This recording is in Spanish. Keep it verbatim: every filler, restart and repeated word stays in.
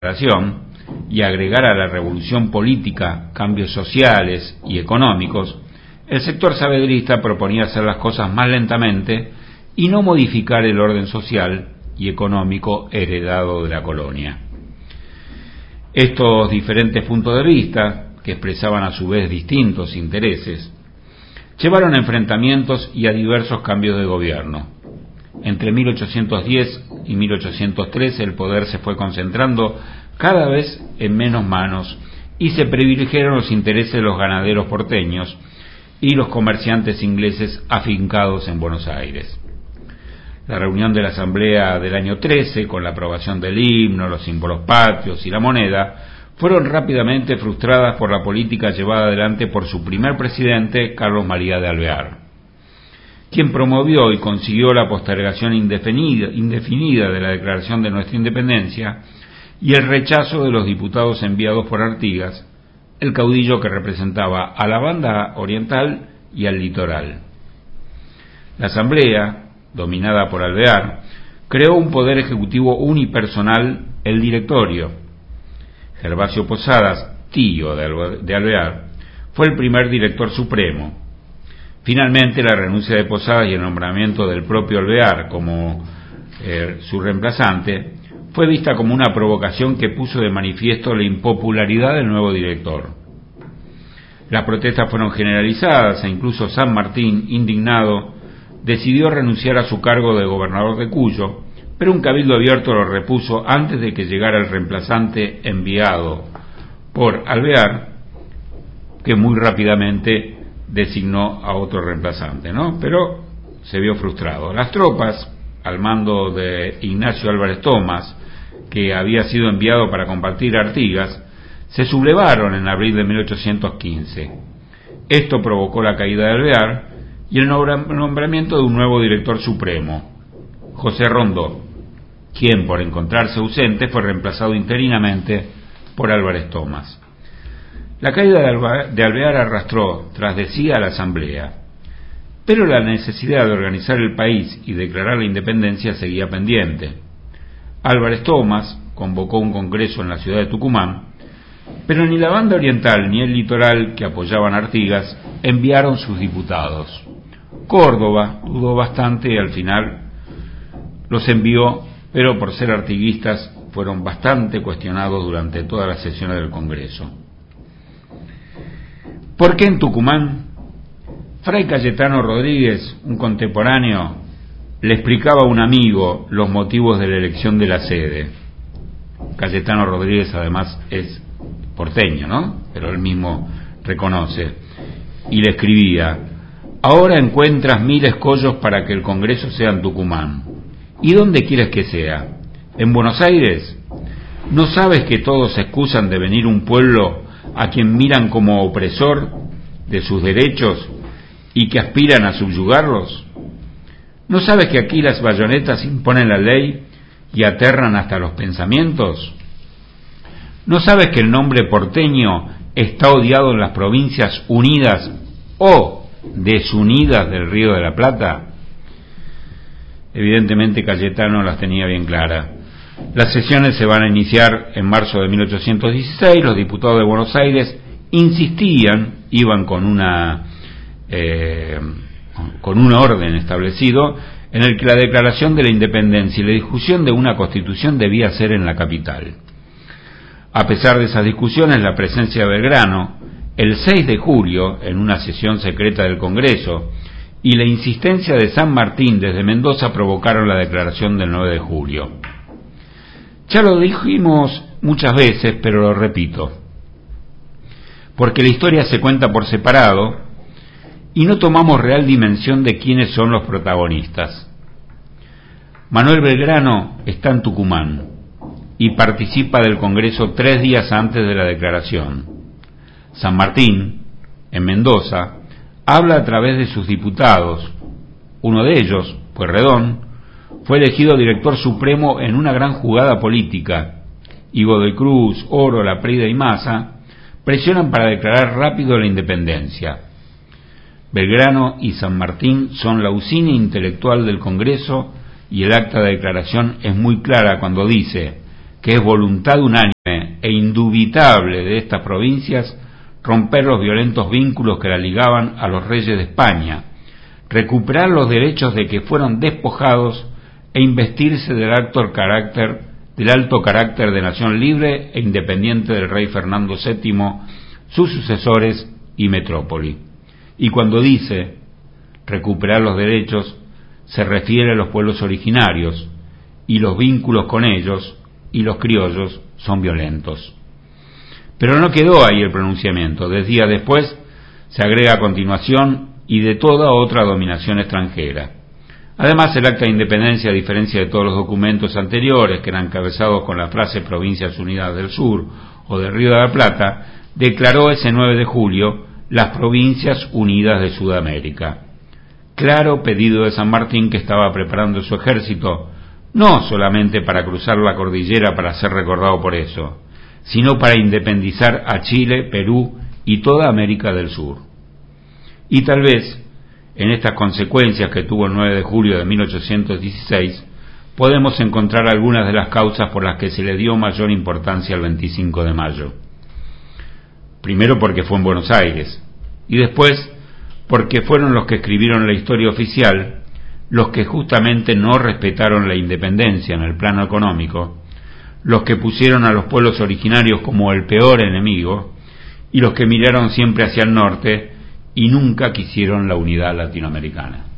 y agregar a la revolución política cambios sociales y económicos, el sector saavedrista proponía hacer las cosas más lentamente y no modificar el orden social y económico heredado de la colonia. Estos diferentes puntos de vista, que expresaban a su vez distintos intereses, llevaron a enfrentamientos y a diversos cambios de gobierno. Entre mil ochocientos diez y mil ochocientos trece el poder se fue concentrando cada vez en menos manos y se privilegiaron los intereses de los ganaderos porteños y los comerciantes ingleses afincados en Buenos Aires. La reunión de la Asamblea del año trece, con la aprobación del himno, los símbolos patrios y la moneda, fueron rápidamente frustradas por la política llevada adelante por su primer presidente, Carlos María de Alvear, quien promovió y consiguió la postergación indefinida, indefinida de la declaración de nuestra independencia y el rechazo de los diputados enviados por Artigas, el caudillo que representaba a la banda oriental y al litoral. La Asamblea, dominada por Alvear, creó un poder ejecutivo unipersonal, el Directorio. Gervasio Posadas, tío de Alvear, fue el primer director supremo. Finalmente, la renuncia de Posadas y el nombramiento del propio Alvear como eh, su reemplazante fue vista como una provocación que puso de manifiesto la impopularidad del nuevo director. Las protestas fueron generalizadas e incluso San Martín, indignado, decidió renunciar a su cargo de gobernador de Cuyo, pero un cabildo abierto lo repuso antes de que llegara el reemplazante enviado por Alvear, que muy rápidamente designó a otro reemplazante, ¿no? Pero se vio frustrado. Las tropas, al mando de Ignacio Álvarez Thomas, que había sido enviado para combatir a Artigas, se sublevaron en abril de mil ochocientos quince. Esto provocó la caída de Alvear y el nombramiento de un nuevo director supremo, José Rondó, quien, por encontrarse ausente, fue reemplazado interinamente por Álvarez Thomas. La caída de Alvear arrastró tras de sí a la Asamblea, pero la necesidad de organizar el país y declarar la independencia seguía pendiente. Álvarez Thomas convocó un congreso en la ciudad de Tucumán, pero ni la banda oriental ni el litoral, que apoyaban a Artigas, enviaron sus diputados. Córdoba dudó bastante y al final los envió, pero por ser artiguistas fueron bastante cuestionados durante todas las sesiones del Congreso. ¿Por qué en Tucumán? Fray Cayetano Rodríguez, un contemporáneo, le explicaba a un amigo los motivos de la elección de la sede. Cayetano Rodríguez además es porteño, ¿no? Pero él mismo reconoce. Y le escribía: ahora encuentras mil escollos para que el Congreso sea en Tucumán. ¿Y dónde quieres que sea? ¿En Buenos Aires? ¿No sabes que todos se excusan de venir un pueblo a quien miran como opresor de sus derechos y que aspiran a subyugarlos? ¿No sabes que aquí las bayonetas imponen la ley y aterran hasta los pensamientos? ¿No sabes que el nombre porteño está odiado en las provincias unidas o desunidas del Río de la Plata? Evidentemente Cayetano las tenía bien claras. Las sesiones se van a iniciar en marzo de mil ochocientos dieciséis. Los diputados de Buenos Aires insistían, iban con una eh, con un orden establecido en el que la declaración de la independencia y la discusión de una constitución debía ser en la capital. A pesar de esas discusiones, la presencia de Belgrano, el seis de julio, en una sesión secreta del Congreso, y la insistencia de San Martín desde Mendoza provocaron la declaración del nueve de julio. Ya lo dijimos muchas veces, pero lo repito, porque la historia se cuenta por separado y no tomamos real dimensión de quiénes son los protagonistas. Manuel Belgrano está en Tucumán y participa del Congreso tres días antes de la declaración. San Martín, en Mendoza, habla a través de sus diputados. Uno de ellos, Pueyrredón, fue elegido director supremo en una gran jugada política, y Godoy Cruz, Oro, Laprida y Massa presionan para declarar rápido la independencia. Belgrano y San Martín son la usina intelectual del Congreso y el acta de declaración es muy clara cuando dice: que es voluntad unánime e indubitable de estas provincias romper los violentos vínculos que la ligaban a los reyes de España, recuperar los derechos de que fueron despojados e investirse del alto carácter, del alto carácter de nación libre e independiente del rey Fernando séptimo, sus sucesores y metrópoli. Y cuando dice recuperar los derechos, se refiere a los pueblos originarios, y los vínculos con ellos y los criollos son violentos. Pero no quedó ahí el pronunciamiento. Diez días después se agrega a continuación y de toda otra dominación extranjera. Además, el Acta de Independencia, a diferencia de todos los documentos anteriores que eran encabezados con la frase Provincias Unidas del Sur o del Río de la Plata, declaró ese nueve de julio las Provincias Unidas de Sudamérica. Claro pedido de San Martín, que estaba preparando su ejército no solamente para cruzar la cordillera para ser recordado por eso, sino para independizar a Chile, Perú y toda América del Sur. Y tal vez, en estas consecuencias que tuvo el nueve de julio de mil ochocientos dieciséis, podemos encontrar algunas de las causas por las que se le dio mayor importancia al veinticinco de mayo. Primero porque fue en Buenos Aires, y después porque fueron los que escribieron la historia oficial los que justamente no respetaron la independencia en el plano económico, los que pusieron a los pueblos originarios como el peor enemigo, y los que miraron siempre hacia el norte y nunca quisieron la unidad latinoamericana.